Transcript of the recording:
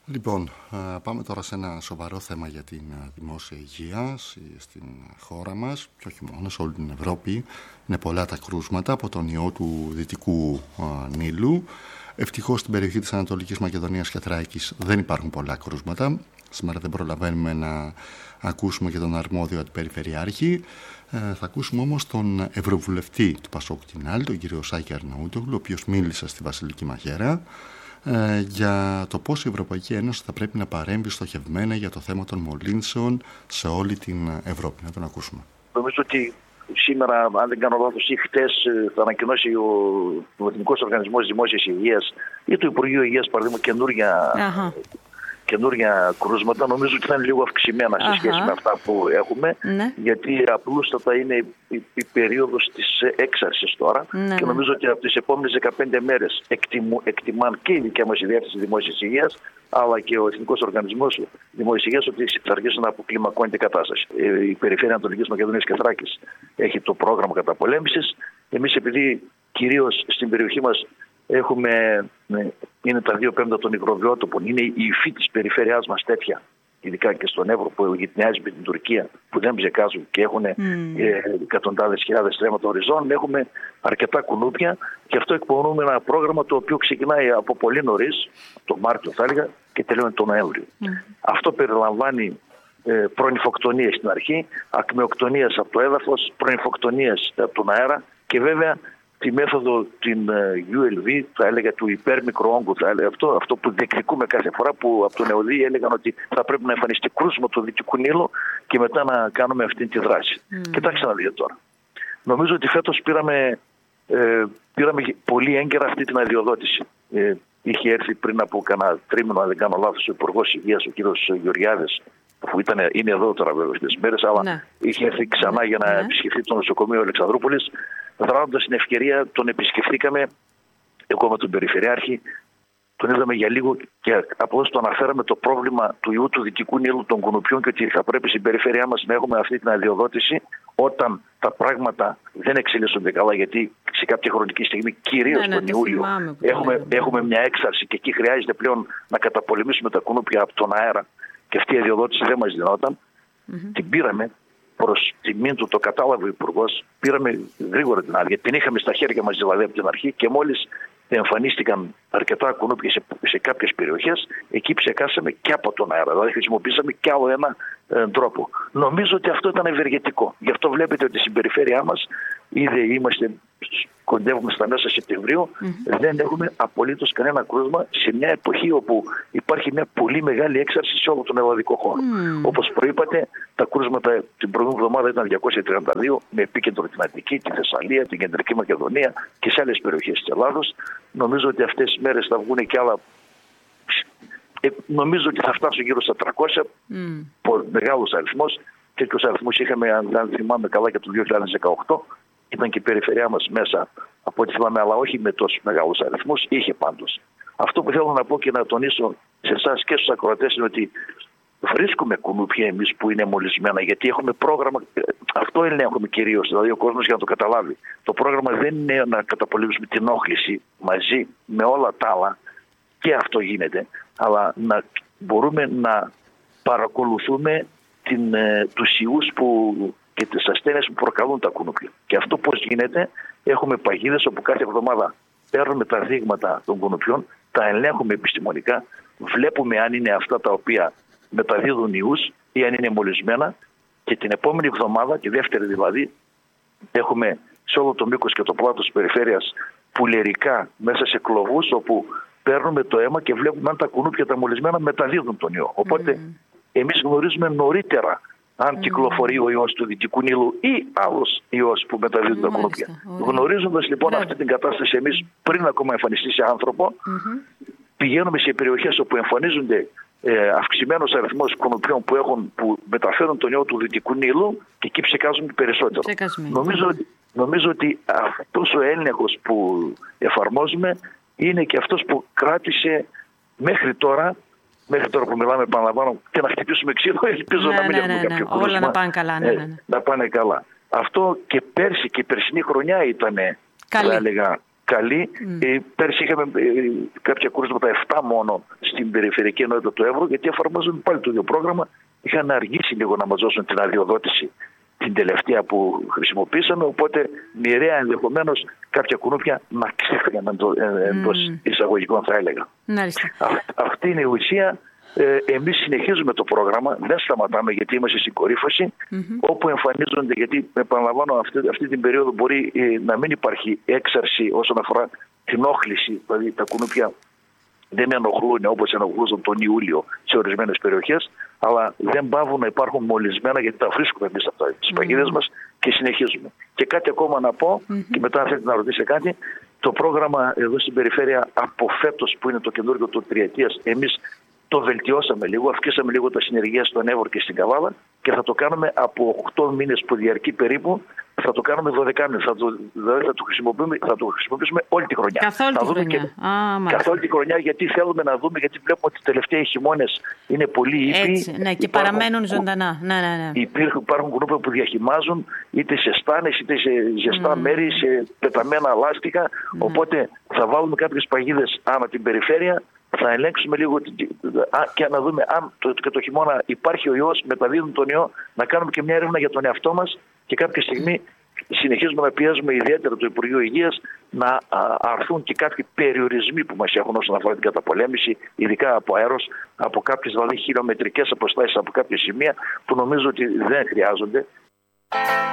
Λοιπόν, πάμε τώρα σε ένα σοβαρό θέμα για την δημόσια υγεία στην χώρα μας και όχι μόνο, σε όλη την Ευρώπη. Είναι πολλά τα κρούσματα από τον ιό του Δυτικού Νείλου. Ευτυχώς στην περιοχή της Ανατολικής Μακεδονίας και Θράκης δεν υπάρχουν πολλά κρούσματα. Σήμερα δεν προλαβαίνουμε να ακούσουμε και τον αρμόδιο αντιπεριφερειάρχη. Θα ακούσουμε όμως τον Ευρωβουλευτή του Πασόκ την άλλη, τον κύριο Σάκη Αρναούτογλου, ο οποίος μίλησε στη Βασιλική Μαγέρα για το πώς η Ευρωπαϊκή Ένωση θα πρέπει να παρέμβει στοχευμένα για το θέμα των μολύνσεων σε όλη την Ευρώπη. Να τον ακούσουμε. Νομίζω ότι σήμερα, αν δεν κάνω λάθος, ή χτες θα ανακοινώσει ο Εθνικός Οργανισμός Δημόσιας Υγείας ή το Υπουργείο Υγείας, παραδείγματος, καινούργια κρούσματα. Νομίζω ότι θα είναι λίγο αυξημένα σε σχέση με αυτά που έχουμε, γιατί απλούστατα είναι η περίοδος της έξαρσης τώρα και νομίζω ότι από τις επόμενες 15 μέρες εκτιμάν και η δικιά μας Διεύθυνση Δημόσιας Υγείας αλλά και ο Εθνικός Οργανισμός Δημόσιας Υγείας ότι θα αρχίσουν να αποκλιμακώνεται η κατάσταση. Η Περιφέρεια Ανατολικής Μακεδονίας και Θράκης έχει το πρόγραμμα καταπολέμησης. Εμείς, επειδή κυρίως στην περιοχή μας είναι τα 2/5 των υγροβιότοπων, είναι η υφή της περιφέρειάς μας τέτοια, ειδικά και στον Εύρο που γειτονιάζει με την Τουρκία, που δεν ψεκάζουν και έχουν εκατοντάδες χιλιάδες στρέμματα οριζόντων. Έχουμε αρκετά κουνούπια και αυτό εκπονούμε ένα πρόγραμμα το οποίο ξεκινάει από πολύ νωρίς, τον Μάρτιο θα έλεγα, και τελειώνει τον Νοέμβριο. Αυτό περιλαμβάνει προνυφοκτονίες στην αρχή, ακμεοκτονίες από το έδαφος, προνυφοκτονίες από τον αέρα και βέβαια τη μέθοδο την ULV, θα έλεγα, του υπέρμικρο όγκου, αυτό που διεκδικούμε κάθε φορά, που από τον ΕΟΔΗ έλεγαν ότι θα πρέπει να εμφανιστεί κρούσμα του Δυτικού Νείλου και μετά να κάνουμε αυτή τη δράση. Κοιτάξτε να δείτε τώρα. Νομίζω ότι φέτος πήραμε πολύ έγκαιρα αυτή την αδειοδότηση. Είχε έρθει πριν από κανένα τρίμηνο, αν δεν κάνω λάθος, ο Υπουργός Υγείας, ο κ. Γεωργιάδης, που είναι εδώ τώρα βέβαια στις μέρες, αλλά είχε έρθει ξανά για να επισκεφθεί το νοσοκομείο Αλεξανδρούπολης. Δράζοντας την ευκαιρία, τον επισκεφθήκαμε, εγώ με τον Περιφερειάρχη, τον είδαμε για λίγο και απλώς το αναφέραμε το πρόβλημα του ιού του Δυτικού Νείλου των κουνουπιών και ότι θα πρέπει στην περιφέρειά μας να έχουμε αυτή την αδειοδότηση όταν τα πράγματα δεν εξελίσσονται καλά, γιατί σε κάποια χρονική στιγμή, κυρίως τον Ιούλιο, έχουμε μια έξαρση και εκεί χρειάζεται πλέον να καταπολεμήσουμε τα κουνούπια από τον αέρα και αυτή η αδειοδότηση δεν μας δινόταν. Την πήραμε. Προς τιμήν του, το κατάλαβε ο Υπουργός, πήραμε γρήγορα την άδεια. Την είχαμε στα χέρια μας δηλαδή από την αρχή και μόλις εμφανίστηκαν αρκετά κουνούπια σε κάποιες περιοχές, εκεί ψεκάσαμε και από τον αέρα. Δηλαδή χρησιμοποίησαμε και άλλο ένα τρόπο. Νομίζω ότι αυτό ήταν ευεργετικό. Γι' αυτό βλέπετε ότι στην περιφέρειά μας ήδη κοντεύουμε στα μέσα Σεπτεμβρίου, δεν έχουμε απολύτως κανένα κρούσμα σε μια εποχή όπου υπάρχει μια πολύ μεγάλη έξαρση σε όλο τον ελλαδικό χώρο. Όπως προείπατε, τα κρούσματα την προηγούμενη εβδομάδα ήταν 232, με επίκεντρο την Αττική, τη Θεσσαλία, την Κεντρική Μακεδονία και σε άλλες περιοχές της Ελλάδος. Νομίζω ότι αυτές τις μέρες θα βγουν και άλλα. Νομίζω ότι θα φτάσουν γύρω στα 300, μεγάλος αριθμός. Τέτοιους αριθμούς είχαμε, αν θυμάμαι καλά, και το 2018. Ήταν και η περιφερειά μας μέσα, από ό,τι θυμάμαι, αλλά όχι με τόσους μεγάλους αριθμούς. Είχε πάντως. Αυτό που θέλω να πω και να τονίσω σε εσάς και στους ακροατές είναι ότι βρίσκουμε κουνούπια εμείς που είναι μολυσμένα, γιατί έχουμε πρόγραμμα. Αυτό ελέγχουμε κυρίως, δηλαδή ο κόσμος για να το καταλάβει. Το πρόγραμμα δεν είναι να καταπολεμήσουμε την όχληση μαζί με όλα τα άλλα, και αυτό γίνεται, αλλά να μπορούμε να παρακολουθούμε τους ιούς και τις ασθένειες που προκαλούν τα κουνούπια. Και αυτό πώς γίνεται? Έχουμε παγίδες όπου κάθε εβδομάδα παίρνουμε τα δείγματα των κουνουπιών, τα ελέγχουμε επιστημονικά, βλέπουμε αν είναι αυτά τα οποία μεταδίδουν ιούς ή αν είναι μολυσμένα, και την επόμενη εβδομάδα, τη δεύτερη δηλαδή, έχουμε σε όλο το μήκος και το πλάτος της περιφέρειας πουλερικά μέσα σε κλωβούς, όπου παίρνουμε το αίμα και βλέπουμε αν τα κουνούπια τα μολυσμένα μεταδίδουν τον ιό. Οπότε εμείς γνωρίζουμε νωρίτερα αν κυκλοφορεί ο ιός του Δυτικού Νείλου ή άλλος ιός που μεταδίδουν τα κουνούπια. Γνωρίζοντας λοιπόν αυτή την κατάσταση, εμείς πριν ακόμα εμφανιστεί σε άνθρωπο, πηγαίνουμε σε περιοχές όπου εμφανίζονται αυξημένος αριθμός κουνουπιών που μεταφέρουν τον ιό του Δυτικού Νείλου και εκεί ψεκάζουν περισσότερο. Νομίζω ότι αυτός ο έλεγχος που εφαρμόζουμε είναι και αυτός που κράτησε μέχρι τώρα που μιλάμε, επαναλαμβάνω, και να χτυπήσουμε ξύλο, ελπίζω να μην έχουμε κάποιο κρούσμα. Όλα να πάνε καλά. Να πάνε καλά. Αυτό και πέρσι και η περσινή χρονιά ήταν, θα έλεγα, καλή. Πέρσι είχαμε κάποια κρούσματα 7 μόνο στην περιφερειακή ενότητα του Εύρου, γιατί εφαρμόζουν πάλι το ίδιο πρόγραμμα. Είχαν αργήσει λίγο να μας δώσουν την αδειοδότηση την τελευταία που χρησιμοποίησαμε, οπότε μοιραία ενδεχομένως κάποια κουνούπια να ξέφυγαν εντός εισαγωγικών, θα έλεγα. Αυτή είναι η ουσία. Εμείς συνεχίζουμε το πρόγραμμα, δεν σταματάμε γιατί είμαστε στην κορύφωση, όπου εμφανίζονται, γιατί επαναλαμβάνω αυτή την περίοδο μπορεί να μην υπάρχει έξαρση όσον αφορά την όχληση, δηλαδή τα κουνούπια δεν ενοχλούν όπως ενοχλούσαν τον Ιούλιο σε ορισμένες περιοχές, αλλά δεν πάβουν να υπάρχουν μολυσμένα, γιατί τα βρίσκουμε εμείς αυτά τις παγίδες μας και συνεχίζουμε. Και κάτι ακόμα να πω, και μετά αν θέλετε να ρωτήσετε κάτι, το πρόγραμμα εδώ στην περιφέρεια από φέτος, που είναι το καινούργιο του τριετίας, εμείς το βελτιώσαμε λίγο, αυξήσαμε λίγο τα συνεργεία στον Εύρο και στην Καβάλα και θα το κάνουμε από 8 μήνες που διαρκεί περίπου, θα το κάνουμε 12 μήνες. Δηλαδή θα το χρησιμοποιήσουμε όλη τη χρονιά. Καθόλη τη χρονιά. Καθόλη τη χρονιά, γιατί θέλουμε να δούμε, γιατί βλέπουμε ότι οι τελευταίοι χειμώνες είναι πολύ ήπιοι. Ναι, και παραμένουν ζωντανά. Ναι. Υπάρχουν κουνούπια που διαχυμάζουν είτε σε στάνες είτε σε ζεστά μέρη, σε πεταμένα λάστιχα. Οπότε θα βάλουμε κάποιες παγίδες ανά την περιφέρεια. Θα ελέγξουμε λίγο και να δούμε αν και το χειμώνα υπάρχει ο ιός, μεταδίδουν τον ιό, να κάνουμε και μια έρευνα για τον εαυτό μας και κάποια στιγμή συνεχίζουμε να πιέζουμε ιδιαίτερα το Υπουργείο Υγείας να αρθούν και κάποιοι περιορισμοί που μας έχουν όσον αφορά την καταπολέμηση, ειδικά από αέρος, από κάποιες δηλαδή χιλιομετρικές αποστάσεις από κάποια σημεία που νομίζω ότι δεν χρειάζονται.